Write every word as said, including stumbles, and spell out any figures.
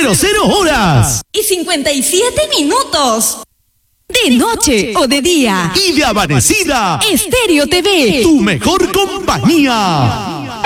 cero horas. Y cincuenta y siete minutos. De noche o de día. Y de amanecida. Estéreo T V. Tu mejor compañía.